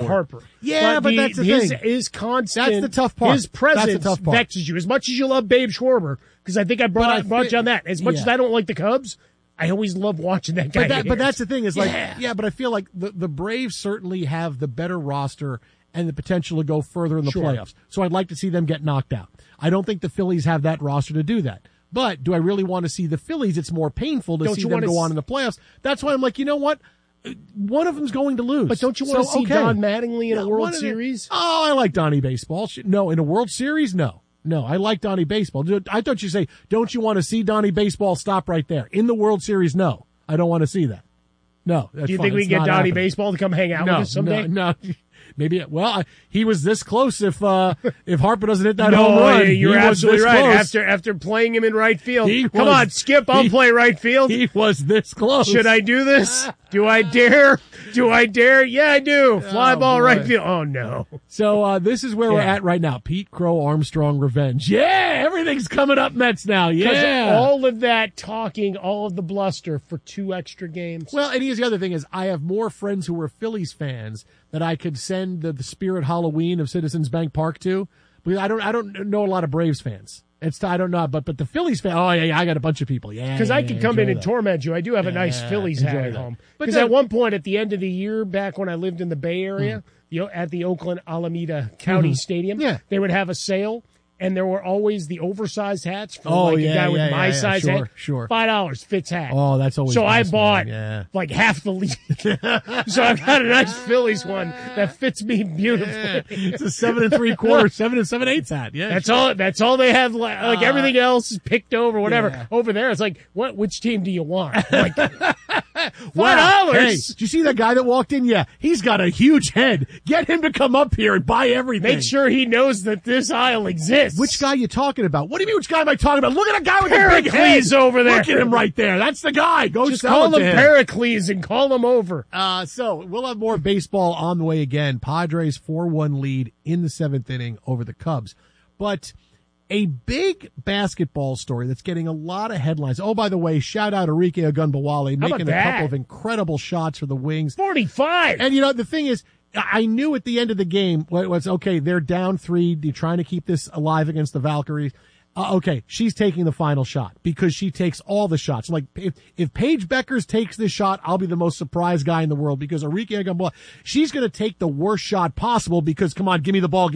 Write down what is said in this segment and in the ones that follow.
Harper. Yeah, but that's the thing. His constant. That's the tough part. His presence That's the tough part. vexes you as much as you love Babe Schwarber. Because I think I brought you on that. As much as I don't like the Cubs, I always love watching that guy. But that's the thing is but I feel like the Braves certainly have the better roster and the potential to go further in the playoffs. So I'd like to see them get knocked out. I don't think the Phillies have that roster to do that. But do I really want to see the Phillies? It's more painful to see them go on in the playoffs. That's why I'm like, you know what? One of them's going to lose. But don't you want to see Don Mattingly in a World Series? Oh, I like Donnie Baseball. No, in a World Series, no. No, I like Donnie Baseball. I thought you say, don't you want to see Donnie Baseball? Stop right there. In the World Series, no. I don't want to see that. No. Do you think we can get Donnie Baseball to come hang out with us someday? No. Maybe. Well, he was this close. If Harper doesn't hit that home run, you're absolutely right. After playing him in right field, come on, Skip, I'll play right field. He was this close. Should I do this? Do I dare? Yeah, I do. Fly ball right field. Oh no. So this is where we're at right now. Pete Crow Armstrong revenge. Yeah, everything's coming up Mets now. Yeah, all of that talking, all of the bluster for 2 extra games. Well, and here's the other thing: is I have more friends who were Phillies fans that I could send the Spirit Halloween of Citizens Bank Park to, because I don't know a lot of Braves fans. I don't know, but the Phillies fan. Oh yeah, I got a bunch of people. Yeah, because I could come in and torment you. I do have a nice Phillies hat at home. Because at one point, at the end of the year, back when I lived in the Bay Area, at the Oakland Alameda County Stadium, they would have a sale. And there were always the oversized hats for a guy with my size hat. Sure. $5 fits hat. Oh, that's always so I bought like half the league. So I've got a nice Phillies one that fits me beautifully. Yeah. It's a 7 3/4, 7 7/8 hat. Yeah, that's all they have. Like everything else is picked over, whatever. Yeah. Over there, it's like, which team do you want? Like, $5. Wow. Hey, did you see that guy that walked in? Yeah, he's got a huge head. Get him to come up here and buy everything. Make sure he knows that this aisle exists. Which guy are you talking about? What do you mean, which guy am I talking about? Look at a guy with a big head over there. Look at him right there. That's the guy. Just call him Pericles and call him over. So we'll have more baseball on the way again. Padres 4-1 lead in the 7th inning over the Cubs. But a big basketball story that's getting a lot of headlines. Oh, by the way, shout out Arike Ogunbowale making a couple of incredible shots for the Wings. 45. And the thing is, I knew at the end of the game was okay. They're down 3. They're trying to keep this alive against the Valkyries. Okay, she's taking the final shot because she takes all the shots. Like if Paige Beckers takes this shot, I'll be the most surprised guy in the world because Arike Ogunbowale, she's going to take the worst shot possible because come on, give me the ball.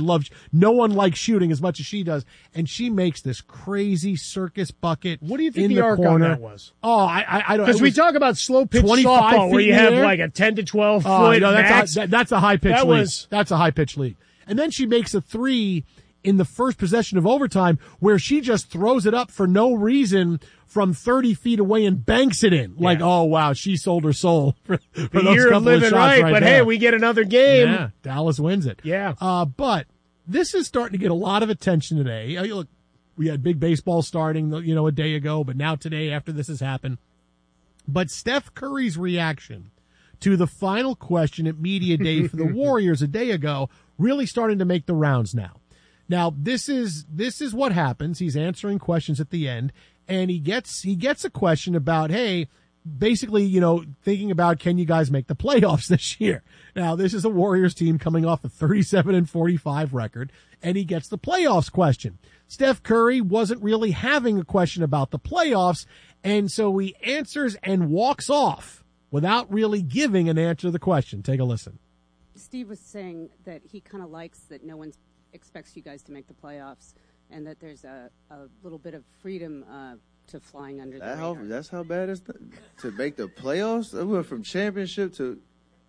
No one likes shooting as much as she does, and she makes this crazy circus bucket. What do you think the arc on that was? Oh, I don't, because we talk about slow pitch softball where you have like a 10 to 12 foot. No, that's a high pitch league. That's a high pitch league. And then she makes a 3 in the first possession of overtime where she just throws it up for no reason from 30 feet away and banks it in. Like, oh, wow, she sold her soul for the those year couple of living of shots right but there. Hey, we get another game. Yeah, Dallas wins it. Yeah. But this is starting to get a lot of attention today. Look, we had big baseball starting, a day ago, but now today after this has happened. But Steph Curry's reaction to the final question at Media Day for the Warriors a day ago really starting to make the rounds now. Now, this is what happens. He's answering questions at the end, and he gets a question about, hey, basically, thinking about, can you guys make the playoffs this year? Now, this is a Warriors team coming off a 37-45 record, and he gets the playoffs question. Steph Curry wasn't really having a question about the playoffs, and so he answers and walks off without really giving an answer to the question. Take a listen. Steve was saying that he kind of likes that no one expects you guys to make the playoffs, and that there's a little bit of freedom to flying under the radar. That's how bad it's to make the playoffs? We went from championship to...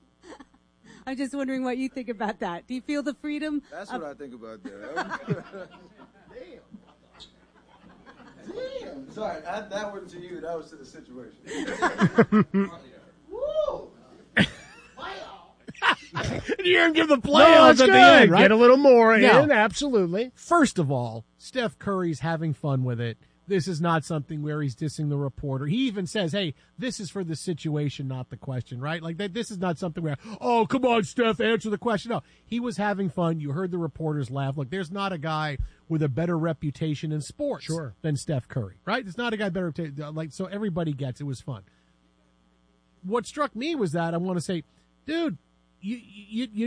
I'm just wondering what you think about that. Do you feel the freedom? That's what I think about that. Damn. Sorry, that wasn't to you. That was to the situation. Woo! You're going to give the playoffs at the end, right? Get a little more in, absolutely. First of all, Steph Curry's having fun with it. This is not something where he's dissing the reporter. He even says, hey, this is for the situation, not the question, right? Like, this is not something where, oh, come on, Steph, answer the question. No, he was having fun. You heard the reporters laugh. Look, there's not a guy with a better reputation in sports than Steph Curry, right? There's not a guy better, so everybody gets it. Was fun. What struck me was that I want to say, dude, you